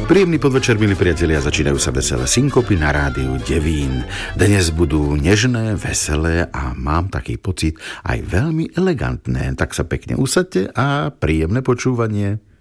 Príjemný podvečer, milí priatelia, začínajú sa veselé synkopy na rádiu Devín. Dnes budú nežné, veselé a mám taký pocit aj veľmi elegantné. Tak sa pekne usaďte a príjemné počúvanie.